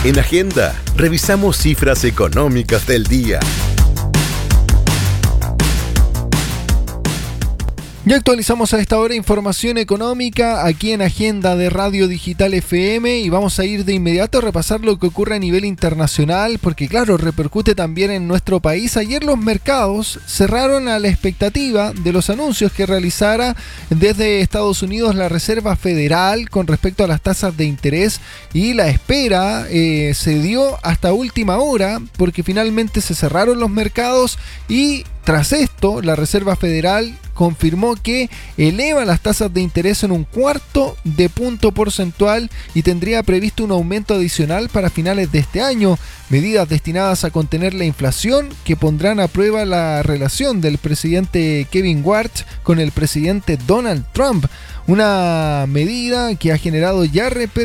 En Agenda, revisamos cifras económicas del día. Ya actualizamos a esta hora información económica aquí en Agenda de Radio Digital FM y vamos a ir de inmediato a repasar lo que ocurre a nivel internacional porque claro, repercute también en nuestro país. Ayer los mercados cerraron a la expectativa de los anuncios que realizara desde Estados Unidos la Reserva Federal con respecto a las tasas de interés y la espera se dio hasta última hora porque finalmente se cerraron los mercados y tras esto la Reserva Federal confirmó que eleva las tasas de interés en 1/4 de punto porcentual y tendría previsto un aumento adicional para finales de este año, medidas destinadas a contener la inflación que pondrán a prueba la relación del presidente Kevin Ward con el presidente Donald Trump, una medida que ha generado ya